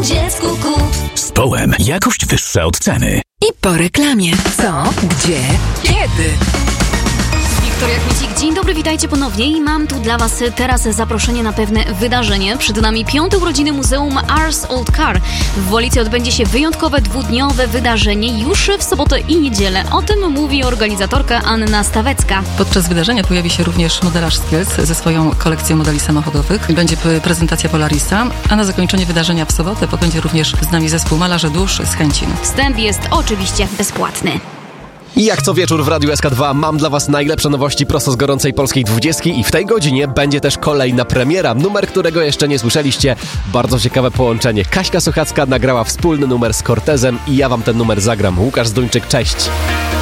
dziecku kup. Z Połem jakość wyższa od ceny. I po reklamie. Co? Gdzie? Kiedy? Wiktoria Kmicik, dzień dobry, witajcie ponownie i mam tu dla Was teraz zaproszenie na pewne wydarzenie. Przed nami 5. urodziny Muzeum Ars Old Car. W Wolicy odbędzie się wyjątkowe dwudniowe wydarzenie już w sobotę i niedzielę. O tym mówi organizatorka Anna Stawecka. Podczas wydarzenia pojawi się również modelarz Skills ze swoją kolekcją modeli samochodowych. Będzie prezentacja Polarisa, a na zakończenie wydarzenia w sobotę pobędzie również z nami zespół Malarze Dusz z Chęcin. Wstęp jest oczywiście bezpłatny. I jak co wieczór w Radiu SK2 mam dla Was najlepsze nowości prosto z gorącej polskiej 20 i w tej godzinie będzie też kolejna premiera, numer którego jeszcze nie słyszeliście. Bardzo ciekawe połączenie. Kaśka Sochacka nagrała wspólny numer z Cortezem i ja Wam ten numer zagram. Łukasz Zduńczyk, cześć!